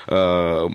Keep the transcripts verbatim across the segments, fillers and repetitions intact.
э,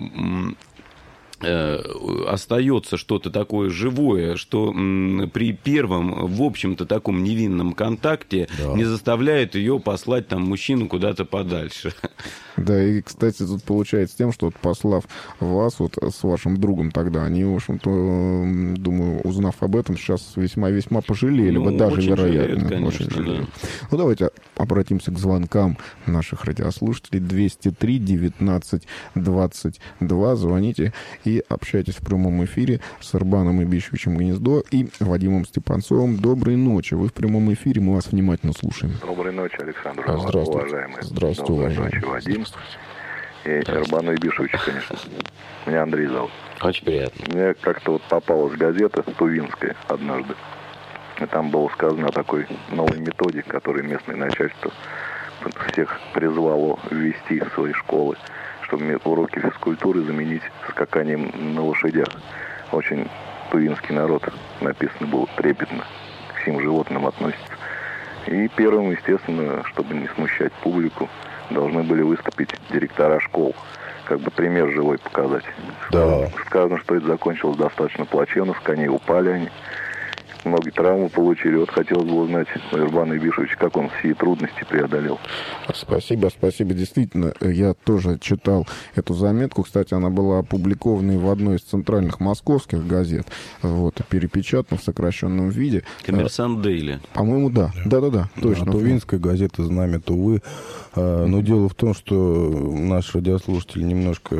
остается что-то такое живое, что при первом, в общем-то, таком невинном контакте да. не заставляет ее послать там мужчину куда-то подальше. Да, и, кстати, тут получается тем, что вот, послав вас вот с вашим другом тогда, они, в общем-то, думаю, узнав об этом, сейчас весьма-весьма пожалели, ну, бы даже вероятно. Жалеют, конечно, очень жалеют. Да. Ну, давайте обратимся к звонкам наших радиослушателей. двести три девятнадцать двадцать два. Звоните и общайтесь в прямом эфире с Арбаном Ибишевичем Гнездо и Вадимом Степанцовым. Доброй ночи. Вы в прямом эфире, мы вас внимательно слушаем. Доброй ночи, Александр. Здравствуйте. Уважаемый. Здравствуйте, Доброй уважаемый. ночи, Вадим. И Арбану Ибишевичу, конечно. Меня Андрей зовут. Очень приятно. Мне как-то вот попалась газета Тувинская однажды. И там было сказано о такой новой методе, которую местное начальство всех призвало ввести в свои школы, чтобы уроки физкультуры заменить скаканием на лошадях. Очень тувинский народ, написано было, трепетно к всем животным относится. И первым, естественно, чтобы не смущать публику, должны были выступить директора школ, как бы пример живой показать. Да. Сказано, что это закончилось достаточно плачевно, с коней упали они. Многие травмы получили. Вот хотелось бы узнать у Арбана Ибишевича, как он все трудности преодолел. Спасибо, спасибо. Действительно, я тоже читал эту заметку. Кстати, она была опубликована в одной из центральных московских газет. Вот, перепечатана в сокращенном виде. «Коммерсант Дейли». По-моему, да. Да-да-да, точно. А Тувинская газета «Знамя Тувы». Но дело в том, что наш радиослушатель немножко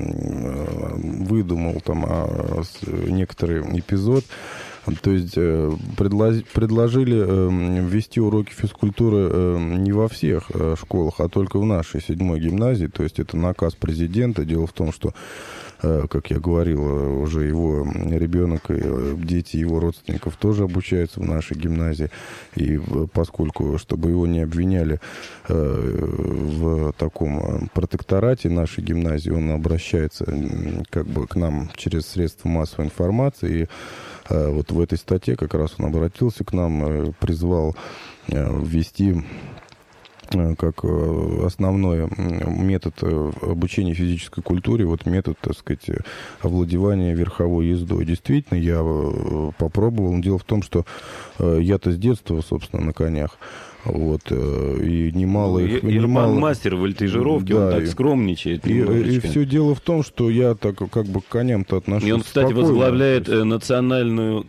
выдумал там некоторый эпизод. То есть предложили ввести уроки физкультуры не во всех школах, а только в нашей седьмой гимназии. То есть это наказ президента. Дело в том, что, как я говорил, уже его ребенок и дети его родственников тоже обучаются в нашей гимназии. И поскольку, чтобы его не обвиняли в таком протекторате нашей гимназии, он обращается как бы к нам через средства массовой информации. И вот в этой статье как раз он обратился к нам, призвал ввести как основной метод обучения физической культуре, вот метод, так сказать, овладевания верховой ездой. Действительно, я попробовал. Дело в том, что я-то с детства, собственно, на конях. Вот, и немало ну, их... Ерман мастер вольтежировки, да, он так и, скромничает. И, и все дело в том, что я так как бы к коням-то отношусь. И он, кстати, спокойно. возглавляет национальную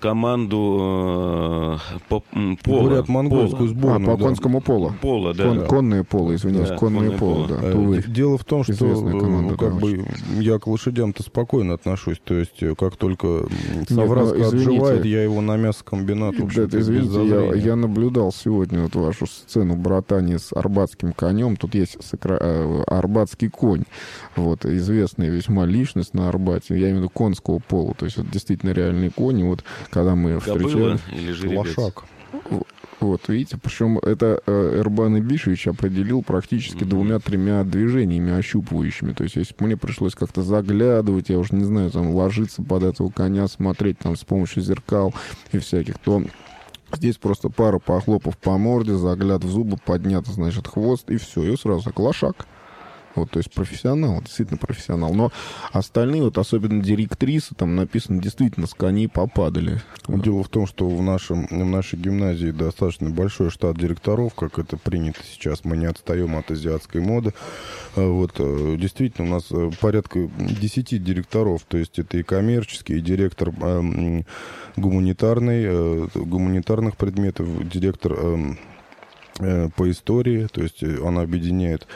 команду э, по, пола. Бурят-монгольскую сборную. А, по да. конскому полу. Пола, да. Кон, да. Конные полы, извиняюсь, да, конные полы, да. Тувы. Дело в том, что команда, как да, бы очень. я к лошадям-то спокойно отношусь. То есть, как только совраска ну, отживает, я его на мясокомбинат, в общем-то, да, извините, я, я наблюдал сегодня вот вашу сцену братания с арбатским конем. Тут есть сокра... арбатский конь. Вот, известная весьма личность на Арбате. Я имею в виду конского пола. То есть, это действительно реальные кони. Вот, когда мы встречали... или жеребец? Лошак. Вот, видите, причем это э, Арбан Ибишевич определил практически mm-hmm. двумя-тремя движениями ощупывающими. То есть, если бы мне пришлось как-то заглядывать, я уже не знаю, там, ложиться под этого коня, смотреть там с помощью зеркал и всяких, то здесь просто пара похлопов по морде, загляд в зубы, поднят, значит, хвост, и все, и сразу так, лошак. Вот, то есть профессионал, действительно профессионал. Но остальные, вот особенно директрисы, там написано, действительно, с коней попадали. Дело в том, что в, нашем, в нашей гимназии достаточно большой штат директоров, как это принято сейчас. Мы не отстаем от азиатской моды. Вот, действительно, у нас порядка десяти директоров. То есть это и коммерческий, и директор э, гуманитарный, э, гуманитарных предметов, директор э, э, по истории. То есть он объединяет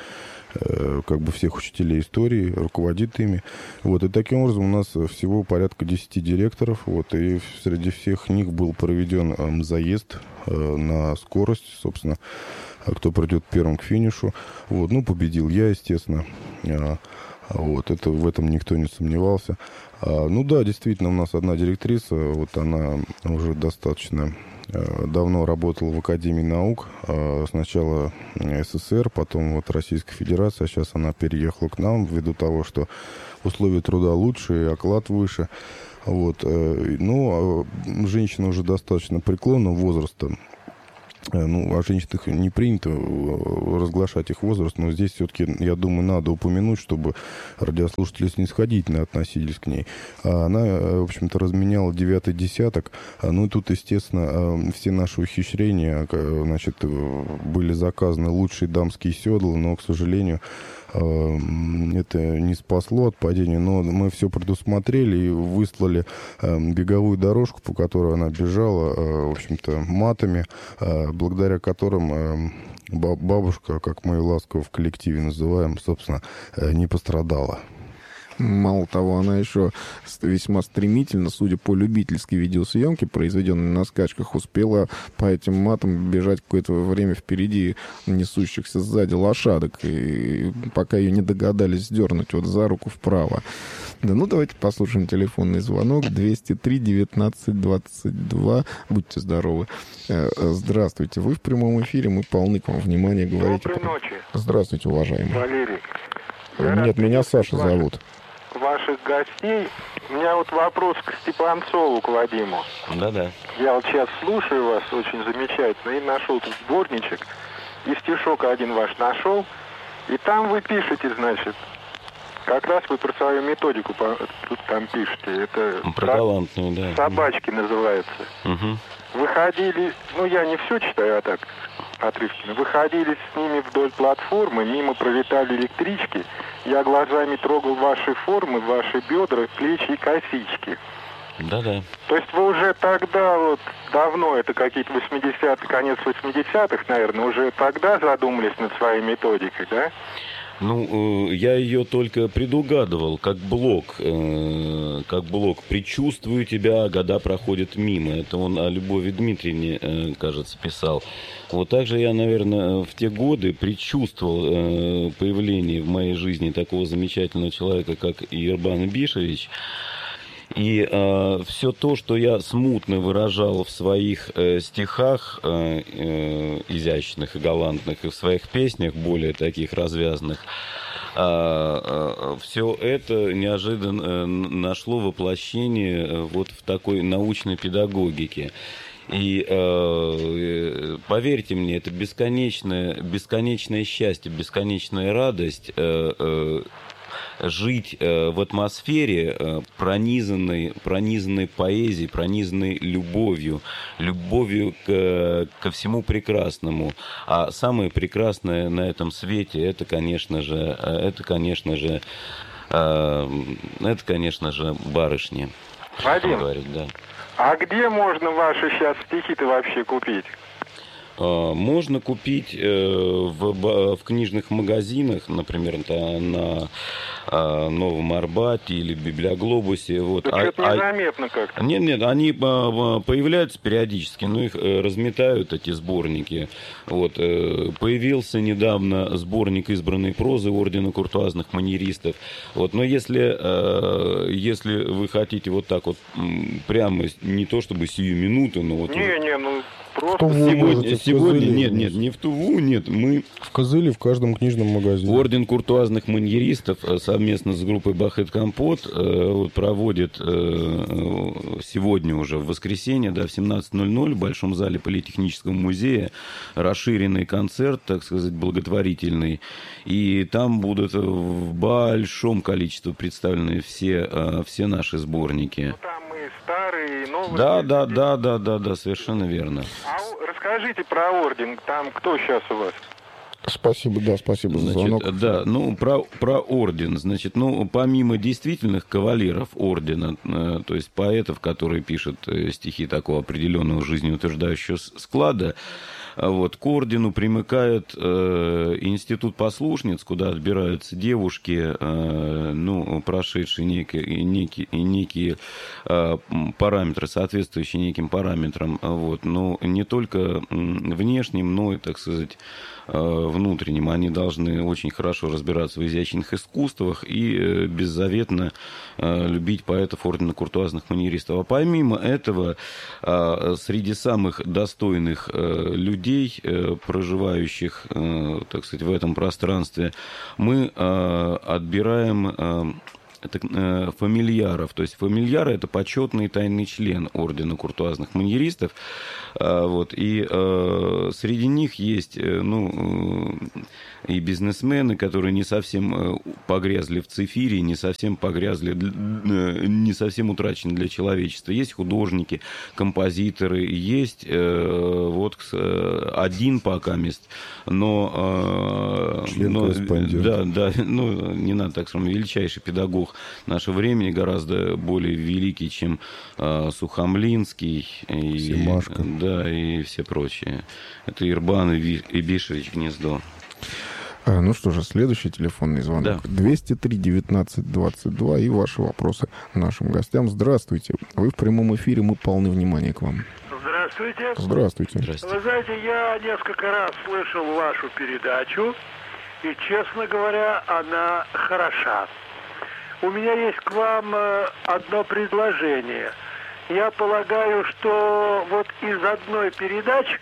как бы всех учителей истории, руководит ими. Вот, и таким образом у нас всего порядка десяти директоров, вот, и среди всех них был проведен э, заезд э, на скорость, собственно, кто придет первым к финишу. Вот, ну, победил я, естественно. А, вот, это, в этом никто не сомневался. А, ну да, действительно, у нас одна директриса, вот она уже достаточно давно работала в Академии наук. Сначала СССР, потом вот Российской Федерации. А сейчас она переехала к нам ввиду того, что условия труда лучше и оклад выше. Вот. Ну, женщина уже достаточно преклонного возраста. Ну, о женщинах не принято разглашать их возраст, но здесь все-таки, я думаю, надо упомянуть, чтобы радиослушатели снисходительно относились к ней. Она, в общем-то, разменяла девятый десяток. Ну, и тут, естественно, все наши ухищрения, значит, были заказаны лучшие дамские седла, но, к сожалению, это не спасло от падения, но мы все предусмотрели и выслали беговую дорожку, по которой она бежала, в общем-то, матами, благодаря которым бабушка, как мы ее ласково в коллективе называем, собственно, не пострадала. Мало того, она еще весьма стремительно, судя по любительской видеосъемке, произведенной на скачках, успела по этим матам бежать какое-то время впереди несущихся сзади лошадок, и пока ее не догадались сдернуть вот за руку вправо. Да, ну давайте послушаем телефонный звонок двести три девятнадцать двадцать два. Будьте здоровы. Здравствуйте, вы в прямом эфире, мы полны к вам внимания. Говорите. Доброй ночи. Здравствуйте, уважаемый. Валерий. Нет, меня Саша зовут. Ваших гостей. У меня вот вопрос к Степанцову, к Вадиму. Да-да. Я вот сейчас слушаю вас, очень замечательно, и нашел тут сборничек, и стишок один ваш нашел, и там вы пишете, значит, как раз вы про свою методику тут там пишете. Это про галантную, да. Собачки называется. Угу. Выходили, ну я не все читаю, а так отрывки. Выходили с ними вдоль платформы, мимо пролетали электрички. Я глазами трогал ваши формы, ваши бедра, плечи и косички. Да-да. То есть вы уже тогда, вот давно, это какие-то восьмидесятые, конец восьмидесятых, наверное, уже тогда задумались над своей методикой, да? Ну, я ее только предугадывал, как блок, э, как блок «Предчувствую тебя, года проходят мимо». Это он о Любови Дмитриевне, э, кажется, писал. Вот так же я, наверное, в те годы предчувствовал э, появление в моей жизни такого замечательного человека, как Ербан Бишевич. И э, все то, что я смутно выражал в своих э, стихах э, э, изящных и галантных, и в своих песнях, более таких развязанных, э, э, все это неожиданно э, нашло воплощение э, вот в такой научной педагогике. И э, поверьте мне, это бесконечное, бесконечное счастье, бесконечная радость э, э, жить э, в атмосфере э, пронизанной, пронизанной поэзией, пронизанной любовью, любовью к, ко всему прекрасному. А самое прекрасное на этом свете, это, конечно же, это, конечно же, э, это, конечно же, барышни. Вадим, говорить, да. А где можно ваши сейчас стихи-то вообще купить? Можно купить в, в книжных магазинах, например, на Новом Арбате или Библиоглобусе. Вот. Ну, что-то а, незаметно как-то. Нет, нет, они появляются периодически, но их разметают, эти сборники. Вот. Появился недавно сборник избранной прозы Ордена Куртуазных Маньеристов. Вот. Но если, если вы хотите вот так вот прямо, не то чтобы сию минуту, но вот... Не, не, ну... Просто сегодня, сегодня нет, нет, не в Туву, нет, мы... В Кызыле, в каждом книжном магазине. Орден Куртуазных Маньеристов совместно с группой Бахет Компот вот, проводит сегодня уже в воскресенье, да, в семнадцать ноль ноль в Большом зале Политехнического музея расширенный концерт, так сказать, благотворительный. И там будут в большом количестве представлены все, все наши сборники. Старые, новые. Да, да, да, да, да, да, совершенно верно. А расскажите про орден, там кто сейчас у вас? Спасибо, да, спасибо за значит, звонок. Да, ну, про, про орден, значит, ну, помимо действительных кавалеров ордена, э, то есть поэтов, которые пишут э, стихи такого определенного жизнеутверждающего склада, вот, к ордену примыкает э, институт послушниц, куда отбираются девушки, э, ну, прошедшие некие, некие, некие э, параметры, соответствующие неким параметрам, вот, но не только внешним, но и, так сказать, внутренним. Они должны очень хорошо разбираться в изящных искусствах и беззаветно любить поэтов Ордена Куртуазных Маньеристов. А помимо этого, среди самых достойных людей, проживающих, так сказать, в этом пространстве, мы отбираем это э, фамильяров. То есть фамильяры — это почетный тайный член ордена куртуазных маньеристов. Э, вот, и э, среди них есть э, ну, э, и бизнесмены, которые не совсем э, погрязли в цифире, не совсем погрязли, э, не совсем утрачены для человечества. Есть художники, композиторы, есть э, вот э, один пока мест, но... Э, Член-корреспондент. Да, да, ну, не надо так сказать, величайший педагог нашего времени, гораздо более великий, чем э, Сухомлинский, и, Семашко. да, и все прочие. Это Ирбан и Бишевич Гнездо. А, ну что же, следующий телефонный звонок. Да. двести три девятнадцать двадцать два и ваши вопросы нашим гостям. Здравствуйте. Вы в прямом эфире, мы полны внимания к вам. Здравствуйте. Здравствуйте. Здравствуйте. Вы знаете, я несколько раз слышал вашу передачу, и, честно говоря, она хороша. У меня есть к вам э, одно предложение. Я полагаю, что вот из одной передачи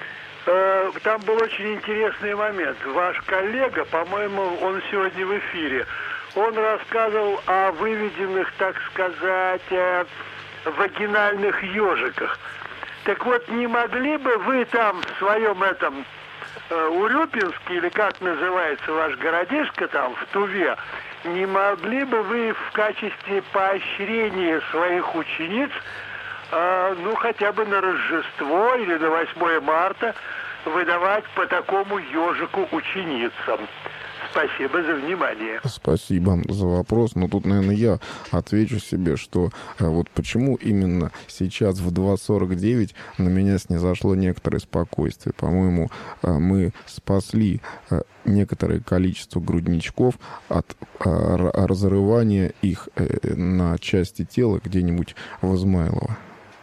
э, там был очень интересный момент. Ваш коллега, по-моему, он сегодня в эфире, он рассказывал о выведенных, так сказать, э, вагинальных ежиках. Так вот, не могли бы вы там в своем этом э, Урюпинске, или как называется ваш городишко там, в Туве, не могли бы вы в качестве поощрения своих учениц, э, ну, хотя бы на Рождество или на восьмое марта, выдавать по такому ежику ученицам? Спасибо за внимание. Спасибо за вопрос. Но тут, наверное, я отвечу себе, что а, вот почему именно сейчас в два сорок девять на меня снизошло некоторое спокойствие. По-моему, а, мы спасли а, некоторое количество грудничков от а, разрывания их а, на части тела где-нибудь в Измайлово.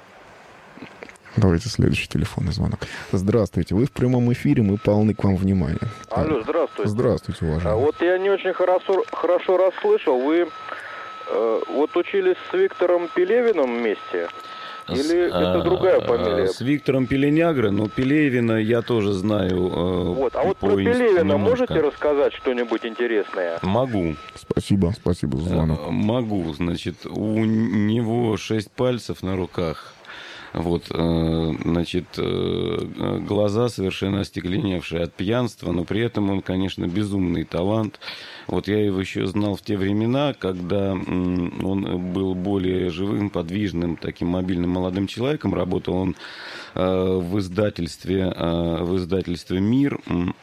Давайте следующий телефонный звонок. Здравствуйте, вы в прямом эфире, мы полны к вам внимания. Алло, здравствуйте. Здравствуйте, уважаемый. А вот я не очень хорошо, хорошо расслышал. Вы э, вот учились с Виктором Пелевиным вместе? Или с, это другая фамилия? С Виктором Пеленягро, но Пелевина я тоже знаю. Э, вот, а вот по про Пелевина немножко. Можете рассказать что-нибудь интересное? Могу. Спасибо, спасибо за звонок. Э, могу, значит, у него шесть пальцев на руках. Вот, значит, глаза совершенно остекленевшие от пьянства, но при этом он, конечно, безумный талант. Вот я его еще знал в те времена, когда он был более живым, подвижным, таким мобильным молодым человеком. Работал он в издательстве, в издательстве «Мир».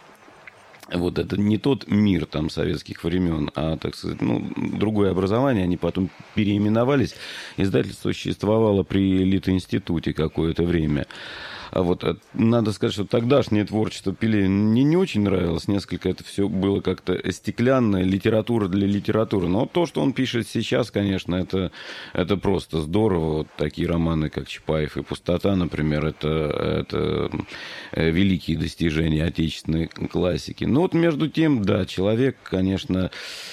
Вот это не тот мир там советских времен, а, так сказать, ну, другое образование. Они потом переименовались. Издательство существовало при Литинституте какое-то время. А вот надо сказать, что тогдашнее творчество Пелевина мне не очень нравилось. Несколько это все было как-то стеклянная литература для литературы. Но то, что он пишет сейчас, конечно, это, это просто здорово. Вот такие романы, как «Чапаев» и «Пустота», например, это, это великие достижения отечественной классики. Но вот между тем, да, человек, конечно,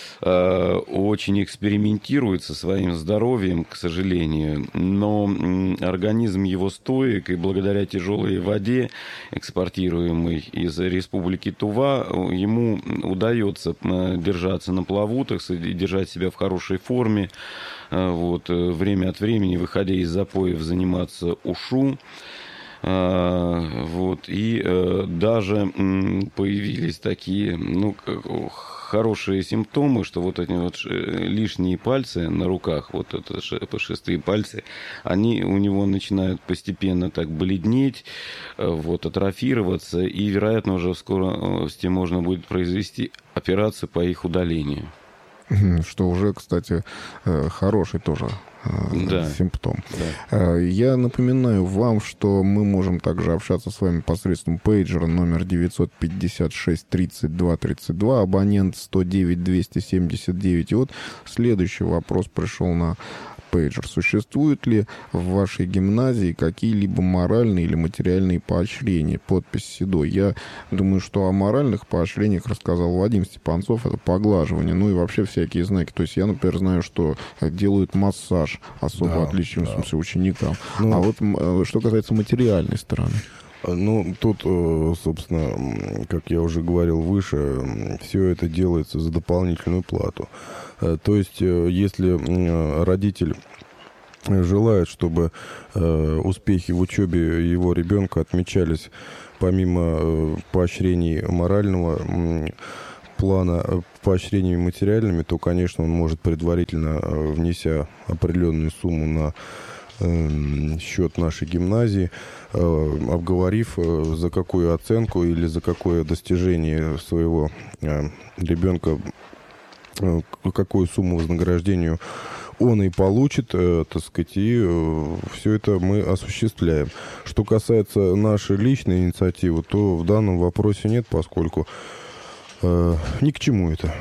очень экспериментирует со своим здоровьем, к сожалению, но организм его стоек, и благодаря тяжелой воде, экспортируемой из республики Тува, ему удается держаться на плаву, так сказать, держать себя в хорошей форме, вот, время от времени, выходя из запоев, заниматься ушу. Вот, и даже появились такие, ну, хорошие симптомы, что вот эти вот лишние пальцы на руках, вот это шестые пальцы, они у него начинают постепенно так бледнеть, вот, атрофироваться, и, вероятно, уже в скорости можно будет произвести операцию по их удалению. Что уже, кстати, хороший тоже да. симптом. Да. Я напоминаю вам, что мы можем также общаться с вами посредством пейджера номер девятьсот пятьдесят шесть тридцать два тридцать два, абонент сто девять двести семьдесят девять. И вот следующий вопрос пришел на пейджер. Существуют ли в вашей гимназии какие-либо моральные или материальные поощрения? Подпись Седой. Я думаю, что о моральных поощрениях рассказал Вадим Степанцов. Это поглаживание, ну и вообще всякие знаки. То есть я, например, знаю, что делают массаж особо да, отличившимся да. ученикам. Ну, а вот что касается материальной стороны? Ну, тут, собственно, как я уже говорил выше, все это делается за дополнительную плату. То есть, если родитель желает, чтобы успехи в учебе его ребенка отмечались помимо поощрений морального плана, поощрениями материальными, то, конечно, он может предварительно, внеся определенную сумму на счет нашей гимназии, обговорив, за какую оценку или за какое достижение своего ребенка, какую сумму вознаграждению он и получит, так сказать, и все это мы осуществляем. Что касается нашей личной инициативы, то в данном вопросе нет, поскольку э, ни к чему это.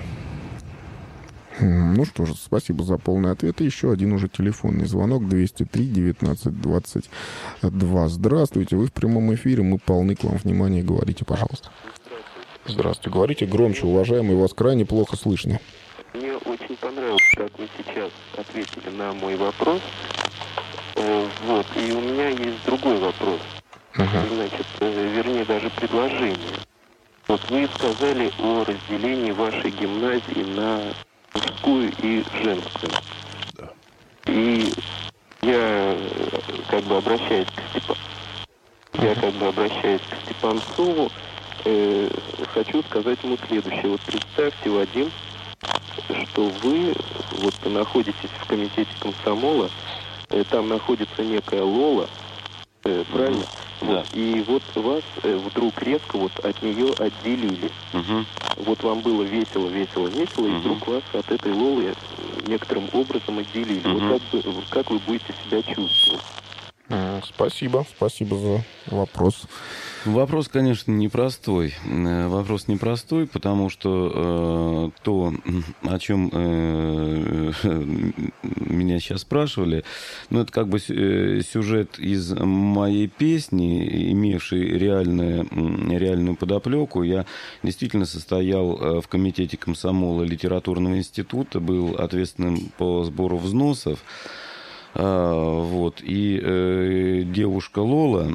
Ну что ж, спасибо за полный ответ. И еще один уже телефонный звонок. двести три девятнадцать двадцать два. Здравствуйте, вы в прямом эфире. Мы полны к вам внимания. Говорите, пожалуйста. Здравствуйте. Говорите громче, уважаемый. Вас крайне плохо слышно. Мне очень понравилось, как вы сейчас ответили на мой вопрос. Вот. И у меня есть другой вопрос. Ага. Значит, вернее, даже предложение. Вот вы сказали о разделении вашей гимназии на мужскую и женскую. Да. И я как бы обращаюсь к Степану. Я как бы обращаюсь к Степанцову. Э, хочу сказать ему следующее. Вот представьте, Вадим, что вы вот находитесь в комитете комсомола, э, там находится некая Лола, э, правильно? Mm-hmm. Вот, да. И вот вас э, вдруг резко вот от нее отделили. Mm-hmm. Вот вам было весело, весело, весело, mm-hmm. и вдруг вас от этой Лолы некоторым образом отделили. Mm-hmm. Вот как, бы, как вы будете себя чувствовать? Спасибо, спасибо за вопрос. Вопрос, конечно, непростой. Вопрос непростой, потому что э, то, о чем э, меня сейчас спрашивали, ну, это как бы сюжет из моей песни, имевший реальную, реальную подоплеку. Я действительно состоял в комитете комсомола литературного института, был ответственным по сбору взносов. А, вот, и э, девушка Лола,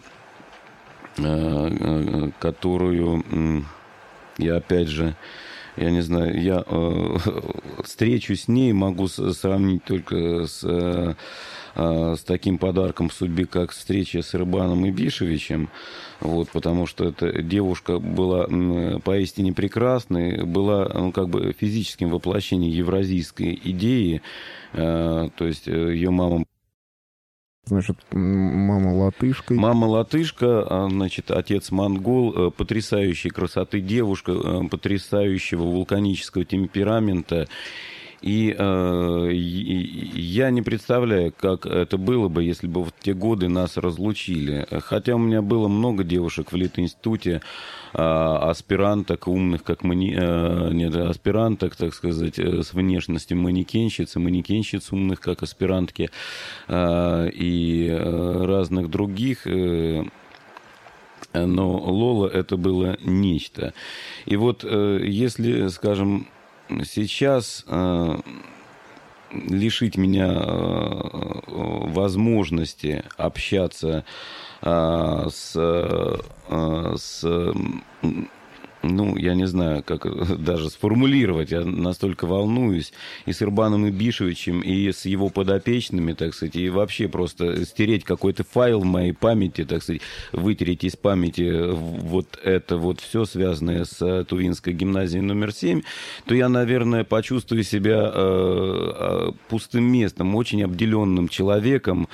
э, которую э, я, опять же, я не знаю, я э, встречу с ней могу сравнить только с, э, э, с таким подарком в судьбе, как встреча с Рыбаном и Бишевичем, вот, потому что эта девушка была э, поистине прекрасной, была, ну, как бы физическим воплощением евразийской идеи. То есть ее мама... Значит, мама латышка. Мама латышка, значит, отец монгол, потрясающей красоты девушка, потрясающего вулканического темперамента. И э, я не представляю, как это было бы, если бы в те годы нас разлучили. Хотя у меня было много девушек в Литинституте, э, аспиранток умных, как мани... э, нет, аспиранток, так сказать, с внешностью манекенщиц, манекенщиц умных, как аспирантки, э, и э, разных других. Э, но Лола это было нечто. И вот э, если, скажем, сейчас э, лишить меня э, возможности общаться э, с, э, с, ну, я не знаю, как даже сформулировать, я настолько волнуюсь, и с Ирбаном Ибишевичем, и с его подопечными, так сказать, и вообще просто стереть какой-то файл в моей памяти, так сказать, вытереть из памяти вот это вот все, связанное с Тувинской гимназией номер семь, то я, наверное, почувствую себя э, пустым местом, очень обделенным человеком.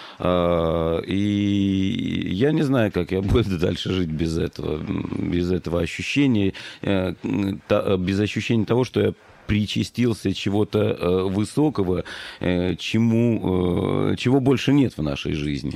И я не знаю, как я буду дальше жить без этого, без этого ощущения, без ощущения того, что я причастился чего-то высокого, чему, чего больше нет в нашей жизни.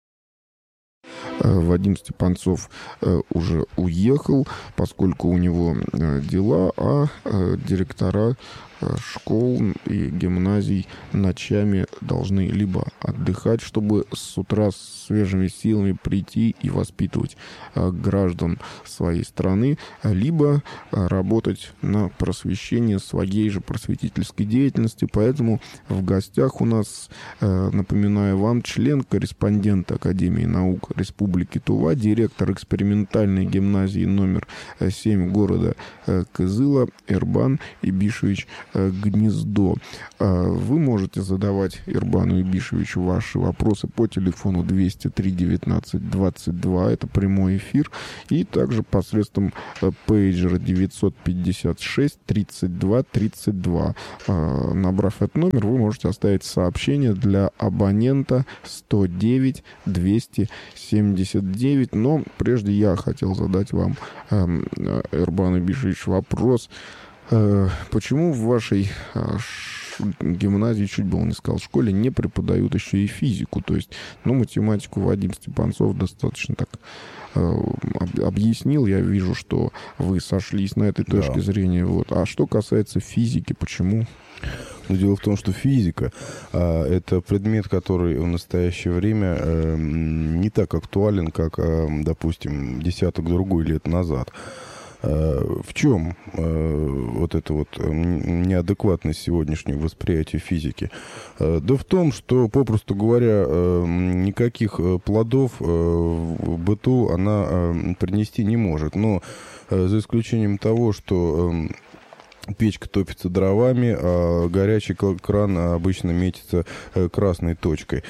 Вадим Степанцов уже уехал, поскольку у него дела, а директора школ и гимназий ночами должны либо отдыхать, чтобы с утра с свежими силами прийти и воспитывать граждан своей страны, либо работать на просвещение своей же просветительской деятельности. Поэтому в гостях у нас, напоминаю вам, член-корреспондент Академии наук Республики Тува, директор экспериментальной гимназии номер семь города Кызыла Эрбан Ибишевич Гнездо. Вы можете задавать Эрбану Ибишевичу ваши вопросы по телефону двести три девятнадцать двадцать два, это прямой эфир, и также посредством пейджера девятьсот пятьдесят шесть тридцать два тридцать два. Набрав этот номер, вы можете оставить сообщение для абонента сто девять двести семьдесят девять. Но прежде я хотел задать вам, Эрбан Ибишевич, вопрос. Почему в вашей гимназии, чуть было не сказал, школе не преподают еще и физику? То есть, ну, математику Вадим Степанцов достаточно так объяснил. Я вижу, что вы сошлись на этой точке да. зрения. Вот. А что касается физики, почему? Но дело в том, что физика а, — это предмет, который в настоящее время а, не так актуален, как, а, допустим, десяток-другой лет назад. В чем вот эта вот неадекватность сегодняшнего восприятия физики? Да в том, что, попросту говоря, никаких плодов в быту она принести не может. Но за исключением того, что печка топится дровами, а горячий кран обычно метится красной точкой.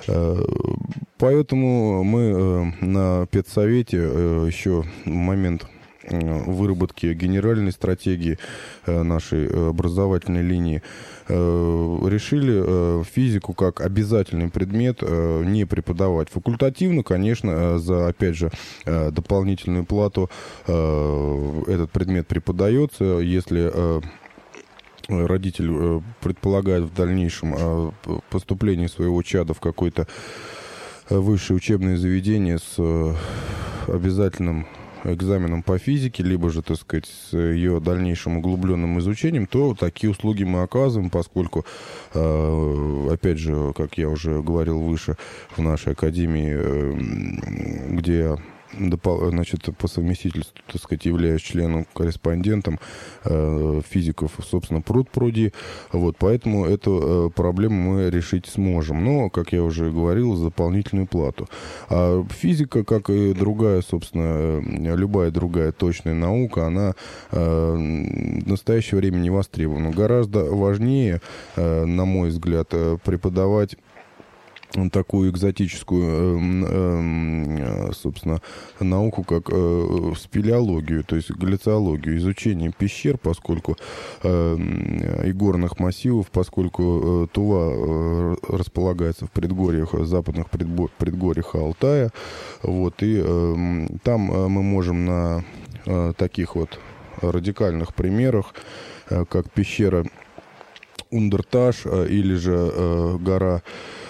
Поэтому мы на педсовете еще в момент выработки генеральной стратегии нашей образовательной линии решили физику как обязательный предмет не преподавать. Факультативно, конечно, за, опять же, дополнительную плату этот предмет преподается, если родитель предполагает в дальнейшем поступление своего чада в какое-то высшее учебное заведение с обязательным экзаменом по физике, либо же, так сказать, с ее дальнейшим углубленным изучением, то такие услуги мы оказываем, поскольку, опять же, как я уже говорил выше, в нашей академии, где я, значит, по совместительству, так сказать, являюсь членом-корреспондентом, физиков, собственно, пруд-пруди. Вот, поэтому эту проблему мы решить сможем. Но, как я уже говорил, за дополнительную плату. А физика, как и другая, собственно, любая другая точная наука, она в настоящее время не востребована. Гораздо важнее, на мой взгляд, преподавать такую экзотическую, собственно, науку, как спелеологию, то есть гляциологию, изучение пещер, поскольку и горных массивов, поскольку Тува располагается в предгорьях, западных предгорьях Алтая, вот, и там мы можем на таких вот радикальных примерах, как пещера Ундерташ или же гора,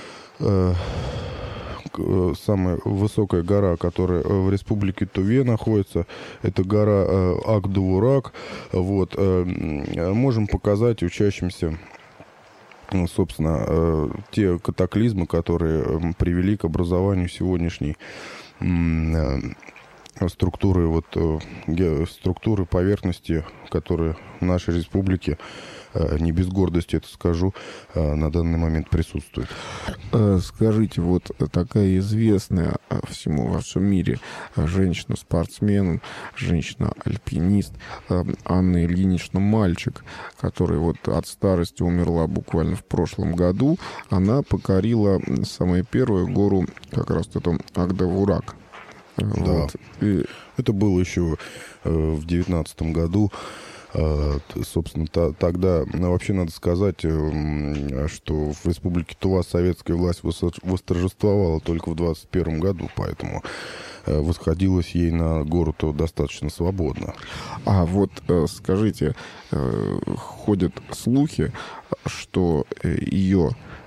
самая высокая гора, которая в республике Туве находится, это гора Ак-Довурак. Вот, можем показать учащимся, собственно, те катаклизмы, которые привели к образованию сегодняшней структуры, вот, структуры поверхности, которые в нашей республике, не без гордости это скажу, на данный момент присутствует. Скажите, вот такая известная всему во всем мире женщина-спортсмен, женщина-альпинист Анна Ильинична Мальчик, которая вот от старости умерла буквально в прошлом году, она покорила самую первую гору, как раз это Ак-Довурак. Да. Вот. И... Это было еще в девятнадцатом году. Собственно, тогда вообще надо сказать, что в республике Тува советская власть восторжествовала только в двадцать первом году, поэтому восходилось ей на гору-то достаточно свободно. А вот скажите, ходят слухи, что ее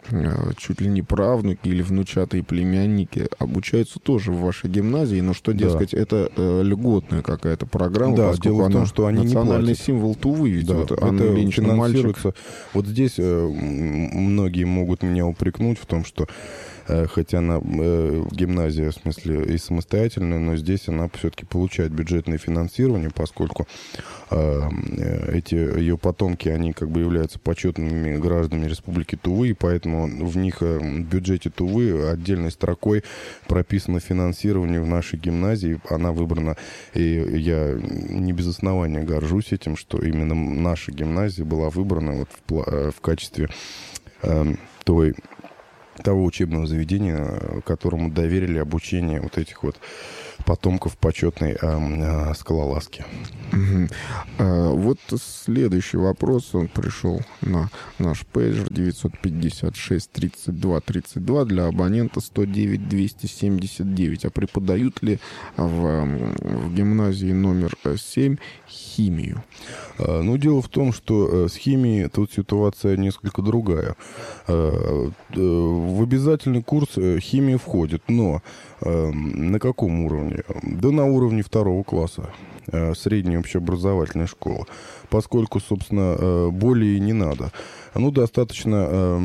чуть ли не правнуки или внучатые племянники обучаются тоже в вашей гимназии, но что, дескать, да. это э, льготная какая-то программа, да, поскольку дело в том, она что они национальный не символ Тувы, ведь да, вот это Анна Ильинична финансируется. мальчик. Вот здесь э, многие могут меня упрекнуть в том, что э, хотя она э, гимназия, в смысле, и самостоятельная, но здесь она все-таки получает бюджетное финансирование, поскольку э, эти ее потомки, они как бы являются почетными гражданами Республики Тувы, и поэтому в них э, в бюджете Тувы отдельной строкой прописано финансирование в нашей гимназии. Она выбрана, и я не без основания горжусь этим, что именно наша гимназия была выбрана вот в, в качестве э, той, того учебного заведения, которому доверили обучение вот этих вот потомков почетной э, э, скалолазки. Угу. А, вот следующий вопрос, он пришел на наш пейджер девятьсот пятьдесят шесть тридцать два тридцать два для абонента сто девять двести семьдесят девять. А преподают ли в, в гимназии номер семь химию? А, ну, дело в том, что с химией тут ситуация несколько другая. А, в обязательный курс химия входит, но а, на каком уровне? Да на уровне второго класса средней общеобразовательной школы, поскольку, собственно, более не надо. Ну, достаточно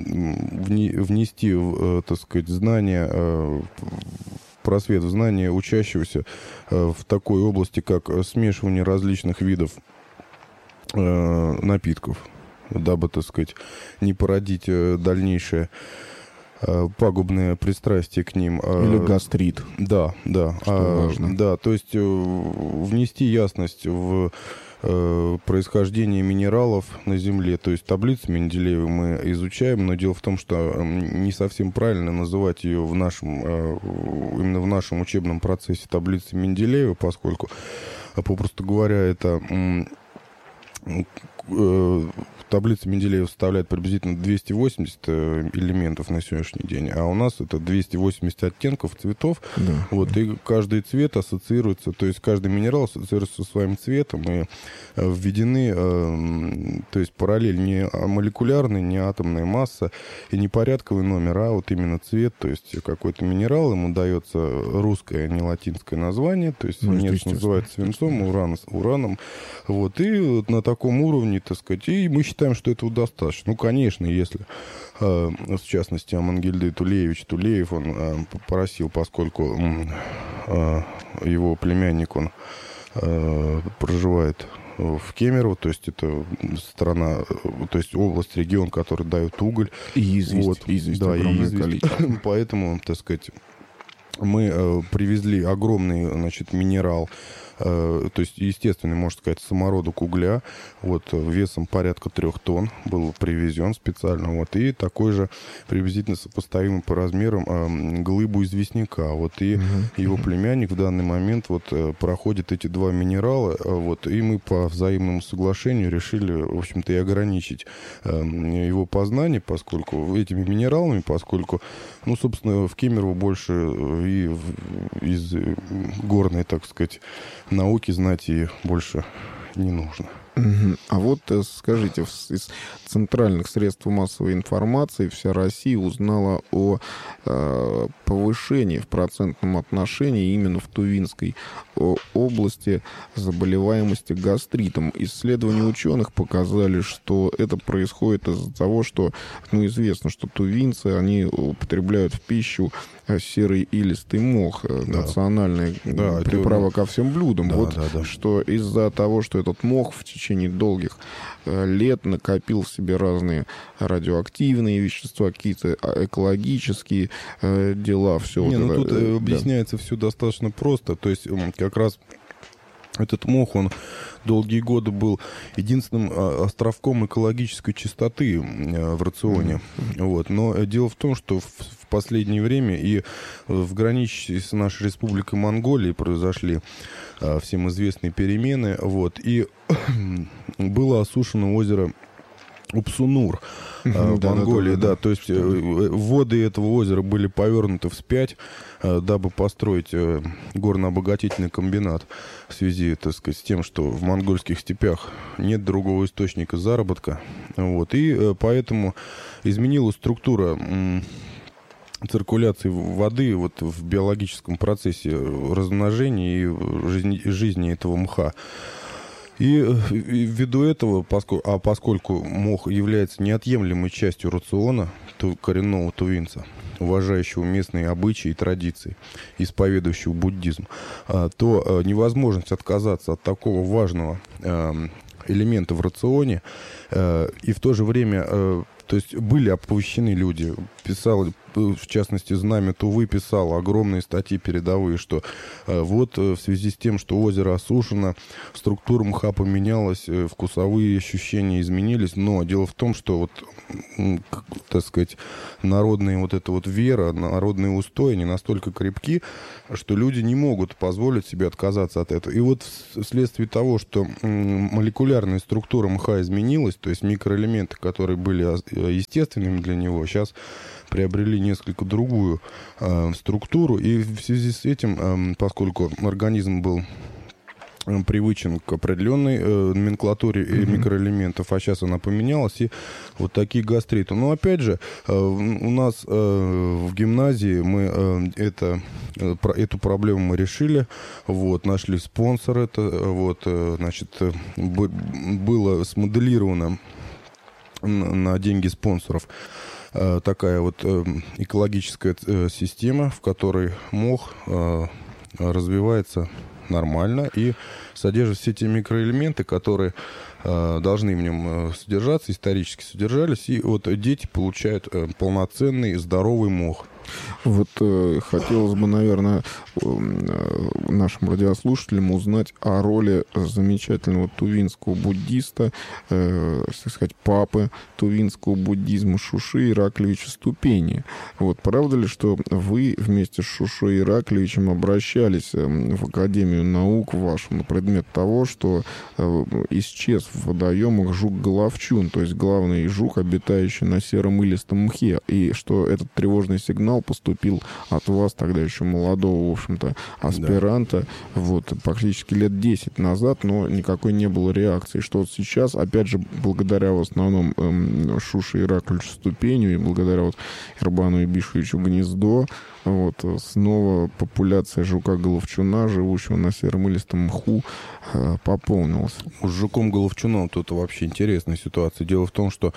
внести, так сказать, знания, просвет в знания учащегося в такой области, как смешивание различных видов напитков, дабы, так сказать, не породить дальнейшее пагубное пристрастие к ним. Или гастрит. Да, да. Что а, важно. Да, то есть внести ясность в э, происхождение минералов на Земле. То есть таблицу Менделеева мы изучаем, но дело в том, что не совсем правильно называть ее в нашем, э, именно в нашем учебном процессе таблицей Менделеева, поскольку, попросту говоря, это... Э, таблица Менделеева составляет приблизительно двести восемьдесят элементов на сегодняшний день, а у нас это двести восемьдесят оттенков цветов. Да. Вот, и каждый цвет ассоциируется, то есть каждый минерал ассоциируется со своим цветом, и введены, э, то есть параллель не молекулярная, не атомная масса и не порядковый номер, а вот именно цвет, то есть какой-то минерал, ему дается русское, не латинское название, то есть ну, нефть называется свинцом, уран ураном. Вот, и вот на таком уровне, так сказать, и мы считаем, что этого достаточно. Ну, конечно, если, э, в частности, Амангельды Тулеевич Тулеев, он э, попросил, поскольку э, его племянник, он э, проживает в Кемерово, то есть это страна, то есть область, регион, который дает уголь. И известь, вот, известь да, огромное и известь. количество. Поэтому, так сказать, мы э, привезли огромный, значит, минерал, э, то есть естественный, можно сказать, самородок угля, вот, весом порядка трех тонн был привезен специально, вот, и такой же приблизительно сопоставимый по размерам э, глыбу известняка, вот, и uh-huh. его племянник в данный момент, вот, э, проходит эти два минерала, э, вот, и мы по взаимному соглашению решили, в общем-то, и ограничить э, его познание, поскольку этими минералами, поскольку, ну, собственно, в Кемерово больше и из горной, так сказать, науки знать и больше не нужно. Угу. А вот скажите, из центральных средств массовой информации вся Россия узнала о э, повышении в процентном отношении именно в Тувинской области заболеваемости гастритом. Исследования ученых показали, что это происходит из-за того, что, ну, известно, что тувинцы, они употребляют в пищу серый илистый мох, да. национальная да, приправа это... ко всем блюдам. Да, вот да, да. Что из-за того, что этот мох в течение долгих лет накопил в себе разные радиоактивные вещества, какие-то экологические э, дела, все. Не, вот ну это, тут да. объясняется все достаточно просто. То есть как раз этот мох, он долгие годы был единственным островком экологической чистоты в рационе. Mm-hmm. Вот. Но дело в том, что в последнее время и в граничащей с нашей республикой Монголии произошли всем известные перемены. Вот. И было осушено озеро Упсунур в Да, Монголии, да, да, да, да. то есть э, воды этого озера были повернуты вспять, э, дабы построить э, горно-обогатительный комбинат в связи, так сказать, с тем, что в монгольских степях нет другого источника заработка, вот, и э, поэтому изменилась структура м, циркуляции воды вот в биологическом процессе размножения и жизни, жизни этого мха. И, и ввиду этого, поскольку, а поскольку мох является неотъемлемой частью рациона ту, коренного тувинца, уважающего местные обычаи и традиции, исповедующего буддизм, а, то а, невозможность отказаться от такого важного а, элемента в рационе, а, и в то же время, а, то есть были оповещены люди, писал, в частности, Знамя Тувы писал огромные статьи передовые, что э, вот э, в связи с тем, что озеро осушено, структура мха поменялась, э, вкусовые ощущения изменились, но дело в том, что вот, э, так сказать, народная вот эта вот вера, народные устои не настолько крепки, что люди не могут позволить себе отказаться от этого. И вот вследствие того, что э, молекулярная структура мха изменилась, то есть микроэлементы, которые были естественными для него, сейчас приобрели несколько другую э, структуру, и в связи с этим, э, поскольку организм был э, привычен к определенной э, номенклатуре mm-hmm. микроэлементов, а сейчас она поменялась, и вот такие гастриты. Но опять же, э, у нас э, в гимназии мы э, это, э, про, эту проблему мы решили, вот, нашли спонсор, это, вот, э, значит, э, б, было смоделировано на, на деньги спонсоров такая вот экологическая система, в которой мох развивается нормально и содержит все те микроэлементы, которые должны в нем содержаться, исторически содержались, и вот дети получают полноценный здоровый мох. Вот э, хотелось бы, наверное, э, нашим радиослушателям узнать о роли замечательного тувинского буддиста, э, так сказать, папы тувинского буддизма Шуши Ираклиевича Ступени. Вот, правда ли, что вы вместе с Шушой Ираклиевичем обращались в Академию наук вашу на предмет того, что э, исчез в водоемах жук-головчун, то есть главный жук, обитающий на сером илистом мхе, и что этот тревожный сигнал поступил от вас, тогда еще молодого, в общем-то, аспиранта, да. Вот, практически лет десять назад, но никакой не было реакции. Что вот сейчас, опять же, благодаря в основном эм, Шуше Ираклиевичу Ступению и благодаря вот Ирбану Ибишевичу Гнездо, вот, снова популяция жука-головчуна, живущего на сером илистом мху, э, пополнилась. С жуком-головчуном тут вообще интересная ситуация. Дело в том, что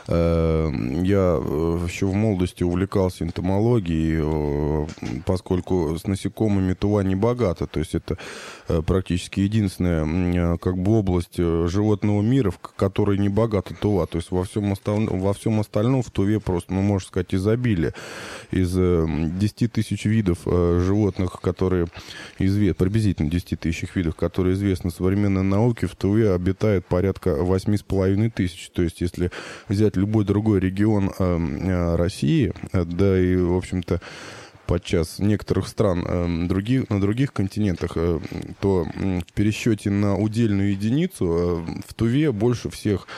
э, я еще в молодости увлекался энтомологией, э, поскольку с насекомыми Тува не богата. То есть это э, практически единственная э, как бы область э, животного мира, в которой не богата Тува. То есть во всем, остальном, во всем остальном в Туве просто, ну, можно сказать, изобилие. Из э, десяти тысяч видов э, животных, которые известны, приблизительно десяти тысяч видов, которые известны современной науке, в Туве обитает порядка восьми с половиной тысяч. То есть если взять любой другой регион э, э, России, э, да и, в общем-то, подчас некоторых стран э, других, на других континентах, э, то э, в пересчете на удельную единицу э, в Туве больше всех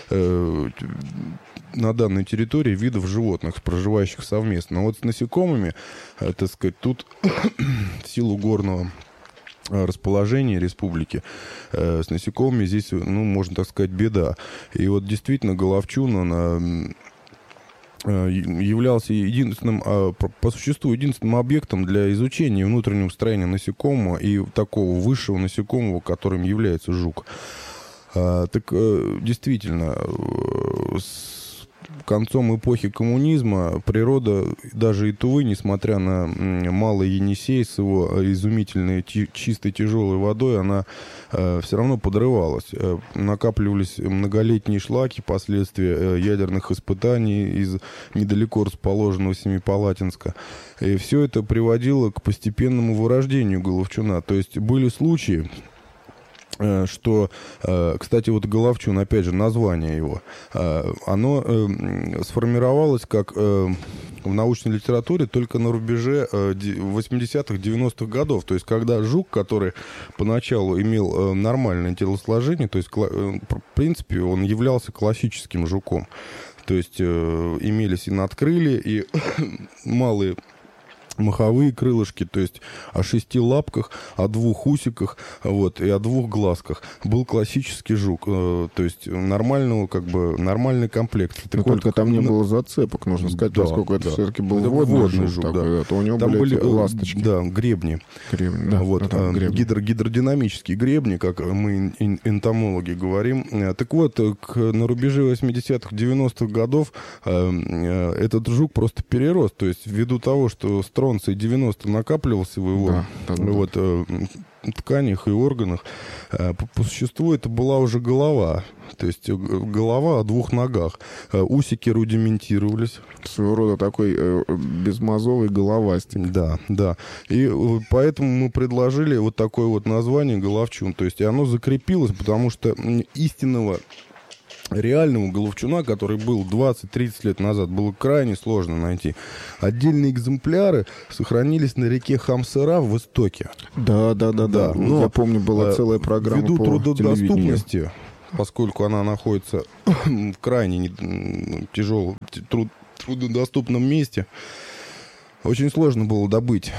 э, на данной территории видов животных, проживающих совместно. Но вот с насекомыми, э, так сказать, тут в силу горного расположения республики, э, с насекомыми здесь, ну, можно так сказать, беда. И вот действительно Головчун, он э, являлся единственным, э, по существу, единственным объектом для изучения внутреннего строения насекомого и такого высшего насекомого, которым является жук. Э, так э, действительно, э, с концом эпохи коммунизма природа, даже и Тувы, несмотря на малый Енисей с его изумительной чистой тяжелой водой, она э, все равно подрывалась. Э, накапливались многолетние шлаки, последствия э, ядерных испытаний из недалеко расположенного Семипалатинска. И все это приводило к постепенному вырождению Головчуна. То есть были случаи, что, кстати, вот Головчун, опять же, название его, оно сформировалось как в научной литературе только на рубеже восьмидесятых, девяностых годов. То есть, когда жук, который поначалу имел нормальное телосложение, то есть, в принципе, он являлся классическим жуком. То есть, имелись и надкрылья, и малые маховые крылышки, то есть о шести лапках, о двух усиках, вот, и о двух глазках. Был классический жук, э, то есть нормального, как бы, нормальный комплект. Но только там не было зацепок, нужно сказать, да, поскольку это да. все-таки был это водный, водный жук, жук такой, да. то у него там были, были ласточки. Да, гребни. Гребни, да. Вот, да, гребни. Гидро, гидродинамические гребни, как мы энтомологи говорим. Так вот, к, на рубеже восьмидесятых, девяностых годов э, э, этот жук просто перерос, то есть ввиду того, что строн девяносто накапливался в его да, да, да, вот, да. Э, тканях и органах. Э, по, по существу это была уже голова. То есть голова о двух ногах. Э, усики рудиментировались. Своего рода такой э, безмозовый головастик. Да, да. И э, поэтому мы предложили вот такое вот название головчун. То есть и оно закрепилось, потому что истинного реального головчуна, который был двадцать-тридцать лет назад, было крайне сложно найти. Отдельные экземпляры сохранились на реке Хамсыра в Истоке. Да, да, да, да. Но, я помню, была целая программа ввиду по трудодоступности, поскольку она находится в крайне тяжелом, труд, труднодоступном месте, очень сложно было добыть.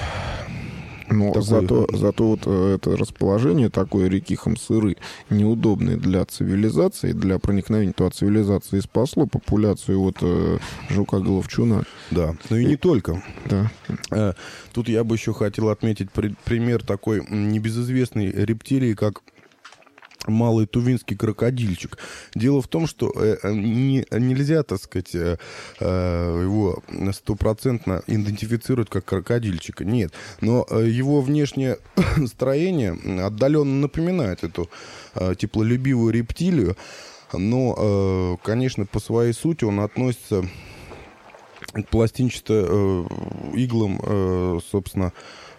Но такой... зато, зато вот это расположение такой реки Хамсыры неудобное для цивилизации, для проникновения туда цивилизации, спасло популяцию вот э, жука-головчуна. Да, но и не только. Да. Э, тут я бы еще хотел отметить при, пример такой небезызвестной рептилии, как малый тувинский крокодильчик. Дело в том, что э, не, нельзя, так сказать, э, э, его стопроцентно идентифицировать как крокодильчика. Нет. Но э, его внешнее строение отдаленно напоминает эту э, теплолюбивую рептилию. Но, э, конечно, по своей сути он относится к пластинчато-иглым, э, собственно,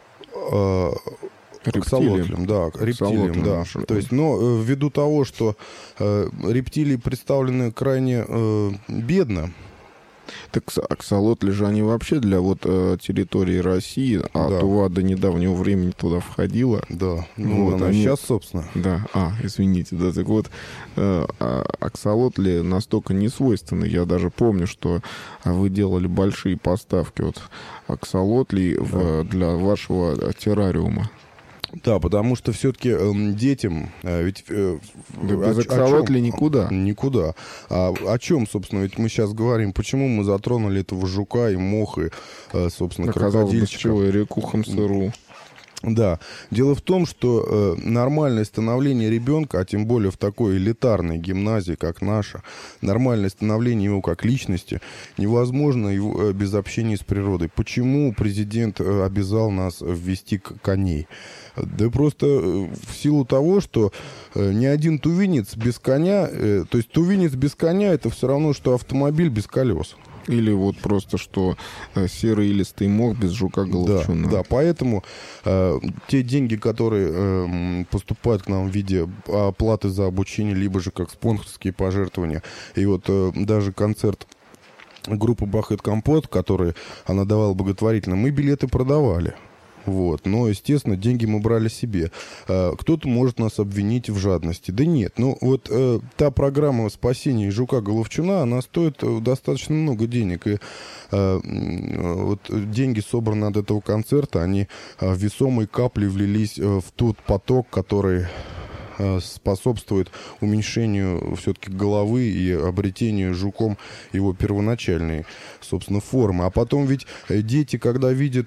э, Аксолотлям, да, рептилиям, да. То есть, но э, ввиду того, что э, рептилии представлены крайне э, бедно. Так аксолотли же они вообще для вот э, территории России, а да. Тува до недавнего времени туда входила. Да, ну, вот, они... сейчас, собственно. Да, а, извините, да, так вот, э, аксолотли настолько не свойственны. Я даже помню, что вы делали большие поставки вот аксолотлей да. в, для вашего террариума. Да, потому что все-таки э, детям э, ведь э, да без аксолотли никуда. Никуда. А о чем, собственно, ведь мы сейчас говорим, почему мы затронули этого жука и мох, и, э, собственно, крокодильчика. Чего, и реку Хамсыру. Да. Дело в том, что э, нормальное становление ребенка, а тем более в такой элитарной гимназии, как наша, нормальное становление его как личности, невозможно его, э, без общения с природой. Почему президент э, обязал нас ввести коней? Да просто в силу того, что э, ни один тувинец без коня, э, то есть тувинец без коня, это все равно, что автомобиль без колес. Или вот просто, что э, серый листый мох без жука-головчуна. Да, да, поэтому э, те деньги, которые э, поступают к нам в виде оплаты за обучение, либо же как спонсорские пожертвования, и вот э, даже концерт группы «Бахет Компот», который она давала благотворительно, мы билеты продавали. Вот. Но, естественно, деньги мы брали себе. Кто-то может нас обвинить в жадности. Да нет. Ну, вот э, та программа спасения жука-головчуна, она стоит достаточно много денег. И э, вот деньги, собранные от этого концерта, они э, весомой каплей влились в тот поток, который способствует уменьшению все-таки головы и обретению жуком его первоначальной, собственно, формы. А потом ведь дети, когда видят,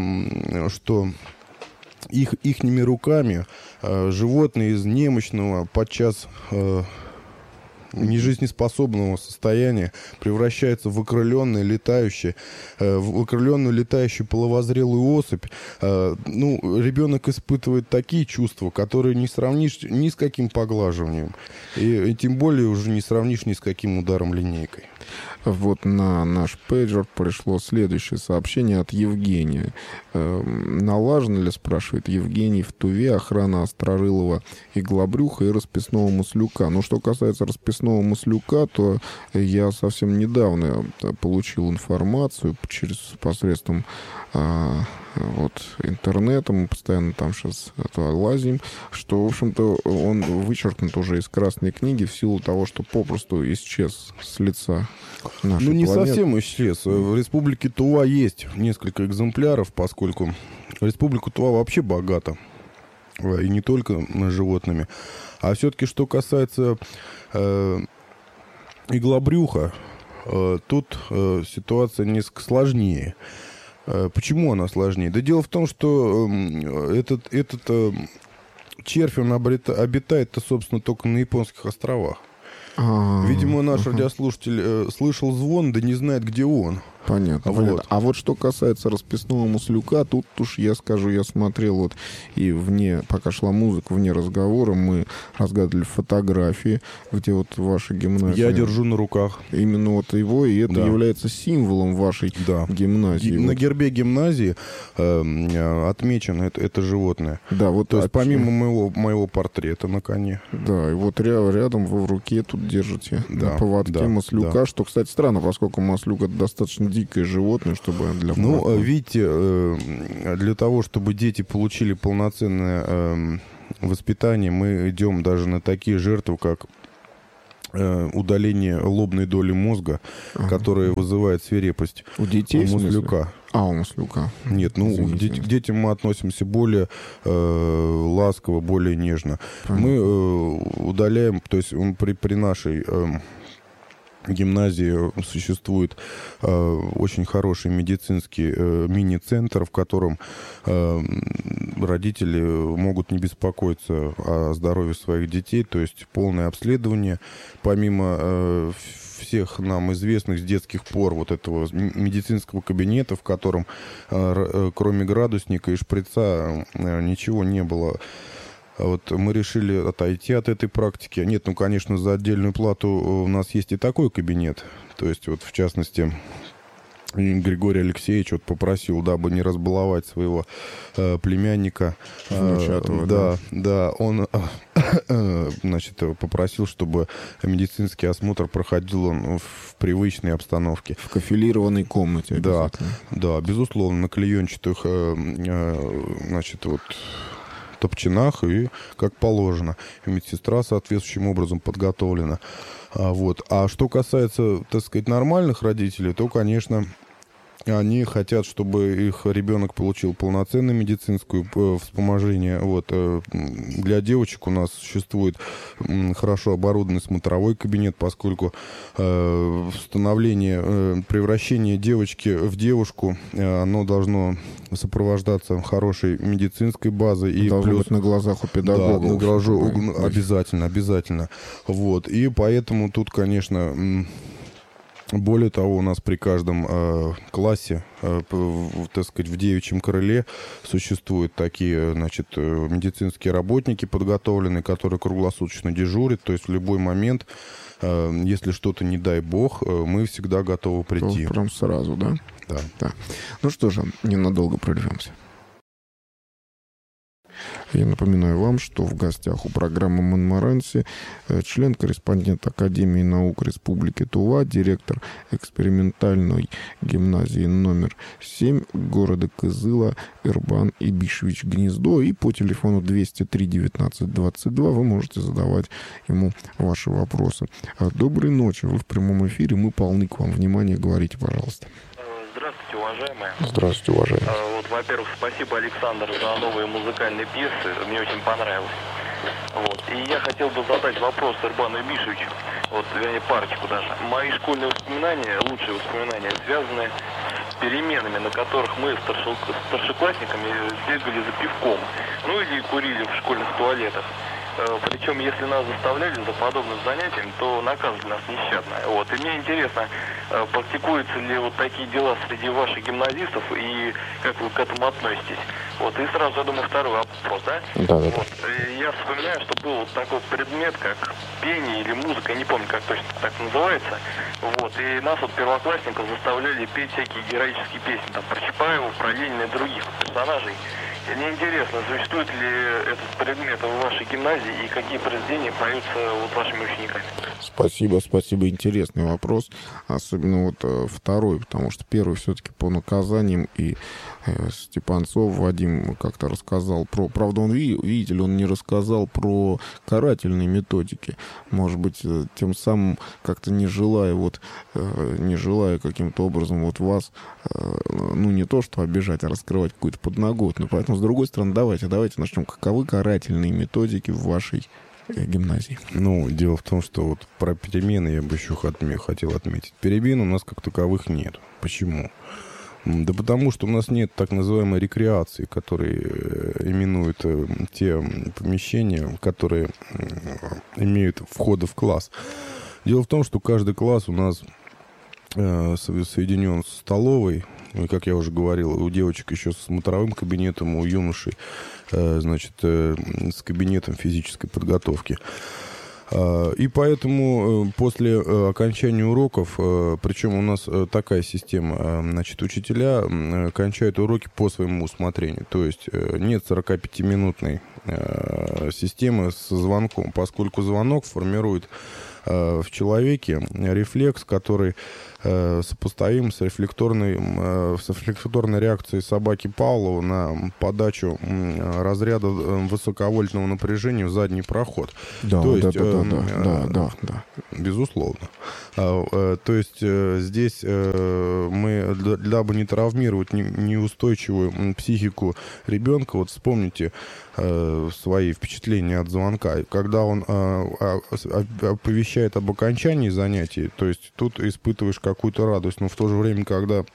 что их, ихними руками животное из немощного, подчас нежизнеспособного состояния превращается в окрыленное летающее, в окрыленную летающую половозрелую особь. Ну, ребенок испытывает такие чувства, которые не сравнишь ни с каким поглаживанием, и, и тем более уже не сравнишь ни с каким ударом линейкой. Вот на наш пейджер пришло следующее сообщение от Евгения. Э, налажено ли, спрашивает Евгений, в Туве охрана Острорылова Иглобрюха и расписного Маслюка? Ну, что касается расписного Маслюка, то я совсем недавно получил информацию через посредством а, вот, интернета, мы постоянно там сейчас лазим, что, в общем-то, он вычеркнут уже из Красной книги в силу того, что попросту исчез с лица нашей Ну, не планеты. совсем исчез. В Республике Тува есть несколько экземпляров, поскольку Республика Тува вообще богата. И не только животными. А все-таки, что касается э, Иглобрюха, э, тут э, ситуация несколько сложнее. Э, почему она сложнее? Да дело в том, что э, этот, этот э, червь, он обрета, обитает, собственно, только на японских островах. А, Видимо, наш угу. радиослушатель э, слышал звон, да не знает, где он. Понятно, Вот. понятно. А вот что касается расписного Маслюка, тут уж я скажу, я смотрел вот и вне, пока шла музыка, вне разговора, мы разгадывали фотографии, где вот ваша гимназия. Я держу на руках. Именно вот его, и это Да. является символом вашей Да. гимназии. Ге- Вот. На гербе гимназии э, отмечено это, это животное. Да, вот То есть от- помимо моего, моего портрета на коне. Да, и вот ря- рядом вы в руке тут держите Да, на поводке да, Маслюка, да. что, кстати, странно, поскольку Маслюк — это достаточно дикое животное, чтобы для Ну, поводка. видите, э, для того, чтобы дети получили полноценное э, воспитание, мы идем даже на такие жертвы, как э, удаление лобной доли мозга, Ага. которая вызывает свирепость У детей, у в смысле? Маслюка. А, у Маслюка. Нет, ну, к Извините. дет- к детям мы относимся более э, ласково, более нежно. Понятно. Мы э, удаляем, то есть он при, при нашей э, гимназии существует э, очень хороший медицинский э, мини-центр, в котором э, родители могут не беспокоиться о здоровье своих детей, то есть полное обследование, помимо э, всех нам известных с детских пор вот этого медицинского кабинета, в котором э, кроме градусника и шприца э, ничего не было. Вот мы решили отойти от этой практики. Нет, ну, конечно, за отдельную плату у нас есть и такой кабинет. То есть, вот, в частности, Григорий Алексеевич вот попросил, дабы не разбаловать своего э, племянника. Внучатого, э, да, да, он э, значит, попросил, чтобы медицинский осмотр проходил он в привычной обстановке. В кафелированной комнате. Да, обязательно. да, безусловно, на клеенчатых, э, э, значит, вот топчинах и как положено. И медсестра соответствующим образом подготовлена. А, вот. А что касается, так сказать, нормальных родителей, то, конечно, они хотят, чтобы их ребенок получил полноценное медицинское э, вспоможение. Вот. Э, для девочек у нас существует э, хорошо оборудованный смотровой кабинет, поскольку э, становление, э, превращение девочки в девушку, э, оно должно сопровождаться хорошей медицинской базой. И Должно плюс быть на глазах у педагога. да, на глазу- чтобы- обязательно, обязательно. Вот. И поэтому тут, конечно, м, более того, у нас при каждом э, классе, э, п- в, так сказать, в девичьем крыле существуют такие, значит, э, медицинские работники подготовленные, которые круглосуточно дежурят. То есть в любой момент, э, если что-то, не дай бог, э, мы всегда готовы То прийти. прям сразу, да? Да. Да. Ну что же, ненадолго прервемся. Я напоминаю вам, что в гостях у программы «Монморанси» член-корреспондент Академии наук Республики Тува, директор экспериментальной гимназии номер семь города Кызыла Эрбан Ибишевич Гнездо. И по телефону двести три девятнадцать двадцать два вы можете задавать ему ваши вопросы. Доброй ночи, вы в прямом эфире, мы полны к вам. Внимание, говорите, пожалуйста. Здравствуйте, уважаемые. Здравствуйте, уважаемые. А, Вот, во-первых, спасибо, Александр, за новые музыкальные пьесы. Мне очень понравилось. Вот. И я хотел бы задать вопрос Эрбану Ибишевичу, вот, вернее, парочку даже. Мои школьные воспоминания, лучшие воспоминания, связаны с переменами, на которых мы старшел- старшеклассниками бегали за пивком. Ну или курили в школьных туалетах. Э, Причем, если нас заставляли за подобным занятием, то наказывали нас нещадно. Вот. И мне интересно, э, практикуются ли вот такие дела среди ваших гимназистов и как вы к этому относитесь? Вот, и сразу, я думаю, второй вопрос, да? Да, да, вот, и я вспоминаю, что был вот такой предмет, как пение или музыка, я не помню, как точно так называется. Вот, и нас, вот, первоклассников, заставляли петь всякие героические песни, там, про Чапаева, про Ленина и других персонажей. И мне интересно, существует ли этот предмет в вашей гимназии и какие произведения поются вот вашими учениками? Спасибо, спасибо. Интересный вопрос. Особенно вот э, второй, потому что первый все-таки по наказаниям. И э, Степанцов Вадим как-то рассказал про... Правда, он, видите ли, он не рассказал про карательные методики. Может быть, э, тем самым как-то не желая вот, э, не желая каким-то образом вот вас, э, ну, не то что обижать, а раскрывать какую-то подноготную. Поэтому, с другой стороны, давайте, давайте начнем. Каковы карательные методики в вашей гимназии? Ну, дело в том, что вот про перемены я бы еще отме- хотел отметить. Перемен у нас как таковых нет. Почему? Да потому что у нас нет так называемой рекреации, которые именуют те помещения, которые имеют входы в класс. Дело в том, что каждый класс у нас э, соединен с столовой. И, как я уже говорил, у девочек еще с смотровым кабинетом, у юношей, э, значит, э, с кабинетом физической подготовки. Э, и поэтому э, после э, окончания уроков, э, причем у нас э, такая система, э, значит, учителя э, кончают уроки по своему усмотрению. То есть э, нет сорокапятиминутной э, системы с звонком, поскольку звонок формирует э, в человеке рефлекс, который сопоставим с рефлекторной, с рефлекторной реакцией собаки Павлова на подачу разряда высоковольтного напряжения в задний проход. Да, То да, есть, да, э, да, да, да, да. Безусловно. То есть здесь мы, для бы не травмировать неустойчивую психику ребенка, вот вспомните свои впечатления от звонка. Когда он оповещает об окончании занятий, то есть тут испытываешь какую-то радость, но в то же время, когда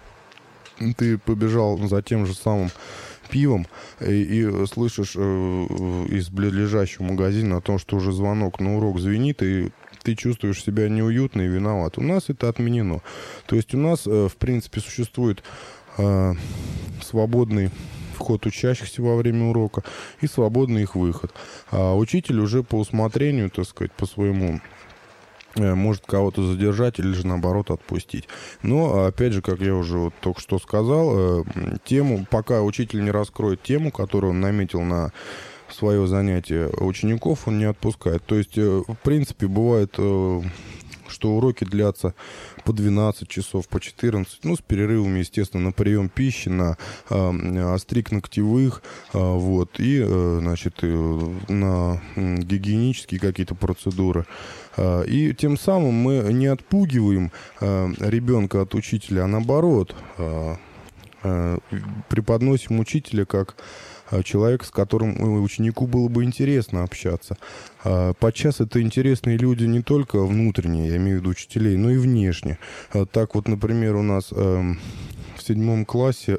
ты побежал за тем же самым пивом и, и слышишь из близлежащего магазина о том, что уже звонок на урок звенит, и ты чувствуешь себя неуютно и виноват. У нас это отменено. То есть у нас, в принципе, существует э, свободный вход учащихся во время урока и свободный их выход. А учитель уже по усмотрению, так сказать, по своему э, может кого-то задержать или же наоборот отпустить. Но, опять же, как я уже вот только что сказал, э, тему, пока учитель не раскроет тему, которую он наметил на свое занятие учеников, он не отпускает. То есть, в принципе, бывает, что уроки длятся по двенадцать часов, по четырнадцать, ну, с перерывами, естественно, на прием пищи, на э, остриг ногтевых, э, вот, и, э, значит, на гигиенические какие-то процедуры. Э, и тем самым мы не отпугиваем э, ребенка от учителя, а наоборот, э, э, преподносим учителя как человек, с которым ученику было бы интересно общаться. Подчас это интересные люди не только внутренние, я имею в виду учителей, но и внешне. Так вот, например, у нас в седьмом классе,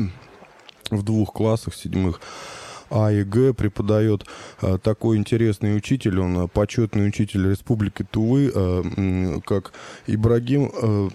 в двух классах седьмых, А и Г преподает такой интересный учитель, он почетный учитель Республики Тувы, как Ибрагим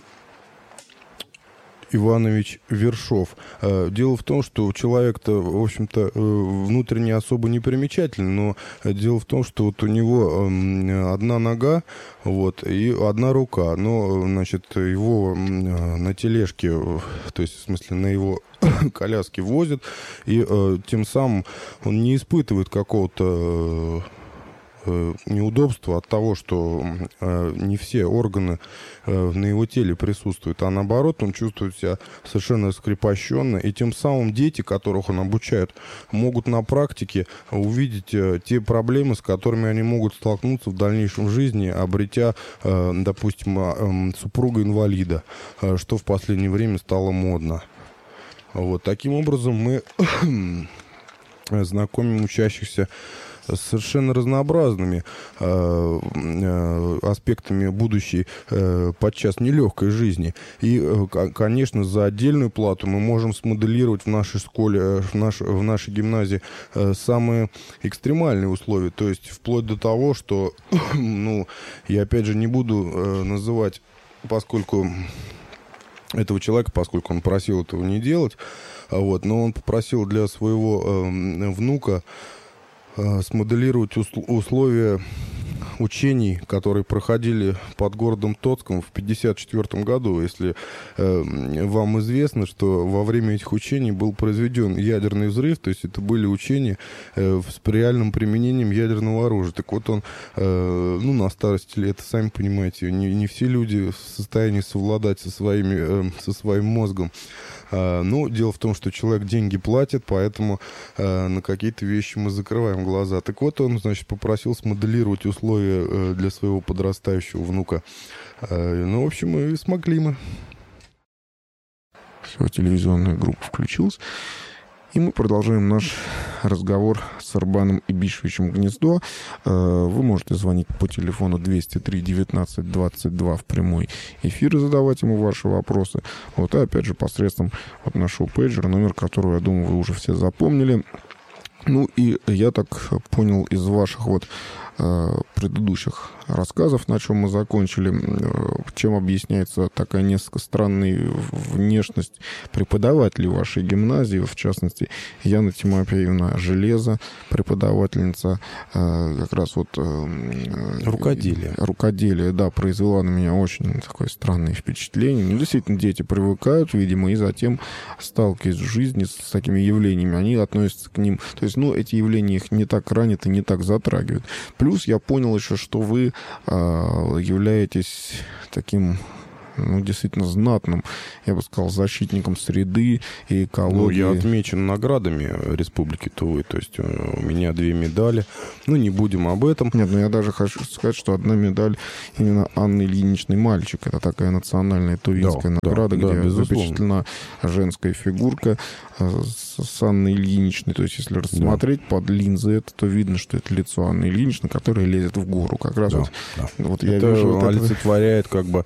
Иванович Вершов. Дело в том, что человек-то, в общем-то, внутренне особо не примечательный, но дело в том, что вот у него одна нога, вот, и одна рука, но, значит, его на тележке, то есть, в смысле, на его коляске возят, и тем самым он не испытывает какого-то неудобства от того, что э, не все органы э, на его теле присутствуют, а наоборот, он чувствует себя совершенно раскрепощенно, и тем самым дети, которых он обучает, могут на практике увидеть э, те проблемы, с которыми они могут столкнуться в дальнейшем жизни, обретя, э, допустим, э, супруга-инвалида, э, что в последнее время стало модно. Вот. Таким образом, мы знакомим учащихся с совершенно разнообразными э, э, аспектами будущей, э, подчас нелегкой жизни. И, э, конечно, за отдельную плату мы можем смоделировать в нашей школе, в, наш, в нашей гимназии э, самые экстремальные условия. То есть вплоть до того, что, ну, я опять же не буду э, называть, поскольку этого человека, поскольку он просил этого не делать. Вот, но он попросил для своего э, внука э, смоделировать усл- условия учений, которые проходили под городом Тоцком в пятьдесят четвёртом году. Если э, вам известно, что во время этих учений был произведен ядерный взрыв, то есть это были учения э, с реальным применением ядерного оружия. Так вот он, э, ну, на старости лет, сами понимаете, не, не все люди в состоянии совладать со, своими, э, со своим мозгом. Uh, ну, дело в том, что человек деньги платит, поэтому uh, на какие-то вещи мы закрываем глаза. Так вот, он, значит, попросил смоделировать условия uh, для своего подрастающего внука. Uh, ну, в общем, и смогли мы. Все, телевизионная группа включилась. И мы продолжаем наш разговор с Арбаном Ибишевичем Гнездо. Вы можете звонить по телефону двести три девятнадцать двадцать два в прямой эфир и задавать ему ваши вопросы. Вот, и опять же посредством вот нашего пейджера, номер которого, я думаю, вы уже все запомнили. Ну и я так понял из ваших вот предыдущих рассказов, на чем мы закончили, чем объясняется такая несколько странная внешность преподавателей вашей гимназии, в частности, Яна Тимофеевна Железа, преподавательница как раз вот... Рукоделие. Рукоделие, да, произвела на меня очень такое странное впечатление. Ну, действительно, дети привыкают, видимо, и затем, сталкиваясь в жизни с такими явлениями, они относятся к ним... То есть, ну, эти явления их не так ранят и не так затрагивают. Плюс я понял еще, что вы э, являетесь таким, ну, действительно знатным, я бы сказал, защитником среды и экологии. Ну, я отмечен наградами Республики Тувы, то есть у меня две медали. Ну, не будем об этом. Нет, ну я даже хочу сказать, что одна медаль именно Анны Ильиничны «Мальчик». Это такая национальная тувинская да, награда, да, где да, запечатлена женская фигурка с Анной Ильиничной. То есть, если рассмотреть да. под линзой это, то видно, что это лицо Анны Ильиничны, которая лезет в гору. Как раз да, вот, да. вот это я вижу... олицетворяет как бы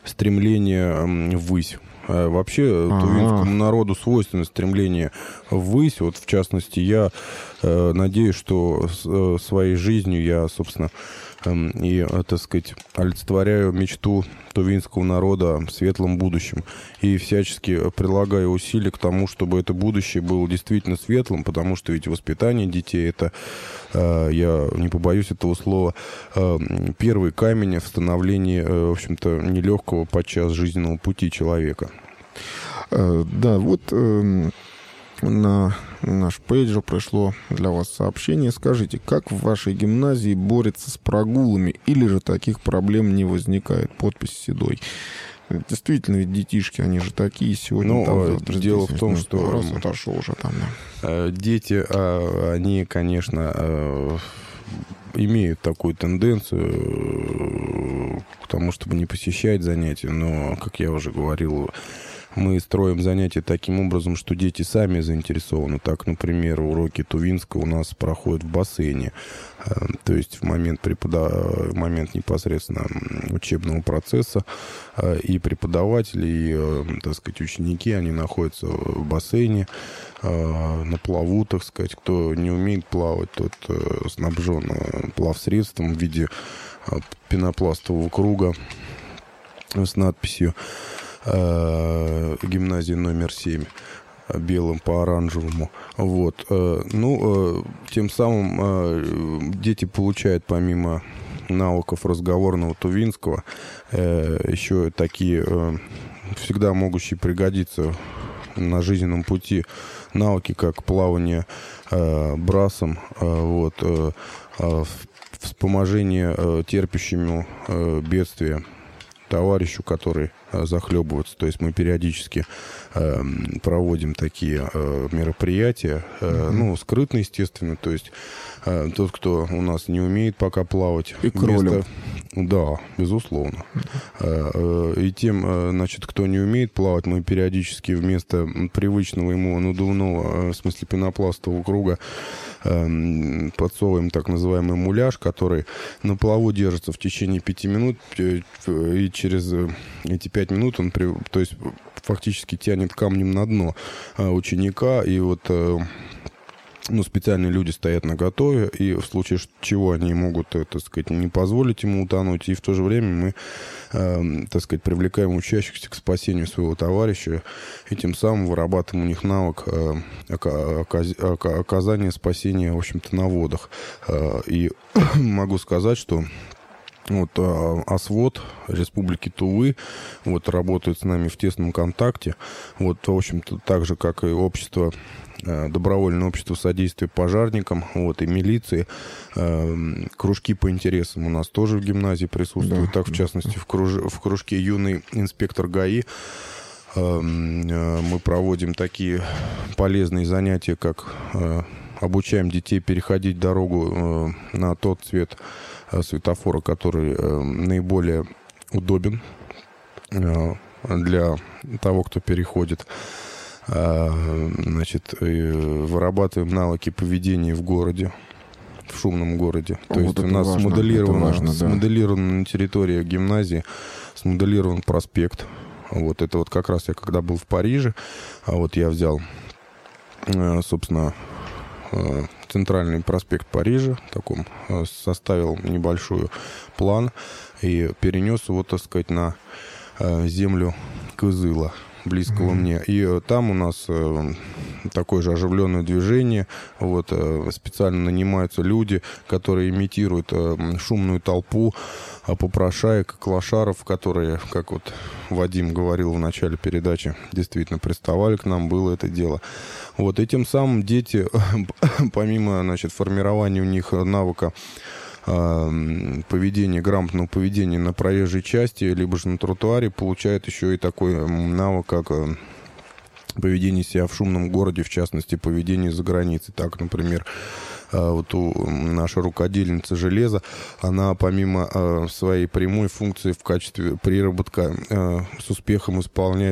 стремление ввысь. Вообще ага. тувинскому народу свойственно стремление ввысь. Вот, в частности, я э, надеюсь, что с, э, своей жизнью я, собственно, э, и, э, так сказать, олицетворяю мечту тувинского народа в светлом будущем. И всячески прилагаю усилия к тому, чтобы это будущее было действительно светлым, потому что ведь воспитание детей — это, э, я не побоюсь этого слова, э, первый камень в становлении, э, в общем-то, нелегкого подчас жизненного пути человека. Э, да, вот э, на наш пейджер пришло для вас сообщение. Скажите, как в вашей гимназии борется с прогулами, или же таких проблем не возникает? Подпись Седой. Действительно, ведь детишки, они же такие сегодня. Ну, там, завтра дело здесь, в том, ну, что раз отошел уже там. Да. Дети, они, конечно, имеют такую тенденцию к тому, чтобы не посещать занятия, но, как я уже говорил, мы строим занятия таким образом, что дети сами заинтересованы. Так, например, уроки тувинского у нас проходят в бассейне. То есть в момент, препода... в момент непосредственно учебного процесса и преподаватели, и, так сказать, ученики, они находятся в бассейне, на плаву, так сказать. Кто не умеет плавать, тот снабжен плавсредством в виде пенопластового круга с надписью гимназии номер семь, белым по оранжевому. Вот. Ну, тем самым дети получают, помимо навыков разговорного тувинского, еще такие, всегда могущие пригодиться на жизненном пути, навыки, как плавание брасом, вот, вспоможение терпящему бедствия товарищу, который э, захлебывается. То есть мы периодически э, проводим такие э, мероприятия, э, mm-hmm. ну, скрытно, естественно. То есть э, тот, кто у нас не умеет пока плавать... И кролем. Да, безусловно. Mm-hmm. Э, и тем, э, значит, кто не умеет плавать, мы периодически вместо привычного ему надувного, э, в смысле пенопластового круга, э, подсовываем так называемый муляж, который на плаву держится в течение пяти минут, э, и через эти пять минут он, то есть, фактически тянет камнем на дно ученика, и вот ну, специальные люди стоят наготове, и в случае чего они могут, так сказать, не позволить ему утонуть, и в то же время мы, э, так сказать, привлекаем учащихся к спасению своего товарища, и тем самым вырабатываем у них навык э, ока- оказания спасения, в общем-то, на водах. Э, и могу сказать, что вот а, ОСВОД Республики Тувы вот, работает с нами в тесном контакте. Вот, в общем-то, так же, как и общество, э, добровольное общество содействия пожарникам, вот, и милиции. Э, кружки по интересам у нас тоже в гимназии присутствуют. Да. Так, в частности, в, круж... в кружке «Юный инспектор ГАИ» э, мы проводим такие полезные занятия, как э, обучаем детей переходить дорогу э, на тот цвет светофора, который э, наиболее удобен э, для того, кто переходит. Э, значит, э, вырабатываем навыки поведения в городе, в шумном городе. То вот есть у нас важно, смоделировано, важно, да. смоделировано на территории гимназии, смоделирован проспект. Вот это вот как раз я когда был в Париже, а вот я взял, э, собственно, э, центральный проспект Парижа, таком, составил небольшой план и перенес его, так сказать, на э, землю Кызыла, близкого mm-hmm. мне. И там у нас э, такое же оживленное движение. Вот, э, специально нанимаются люди, которые имитируют э, шумную толпу э, попрошаек, клошаров, которые, как вот Вадим говорил в начале передачи, действительно приставали к нам, было это дело. Вот, и тем самым дети, помимо, значит, формирования у них навыка э, поведения, грамотного поведения на проезжей части, либо же на тротуаре, получают еще и такой навык, как э, поведение себя в шумном городе, в частности, поведение за границей. Так, например, э, вот у наша рукодельница железа, она помимо э, своей прямой функции в качестве приработка э, с успехом исполняет